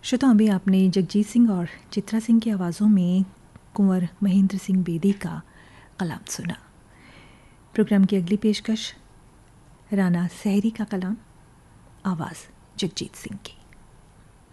श्रोता, अभी आपने जगजीत सिंह और चित्रा सिंह की आवाज़ों में कुंवर महेंद्र सिंह बेदी का कलाम सुना। प्रोग्राम की अगली पेशकश राना सहरी का कलाम, आवाज़ जगजीत सिंह की।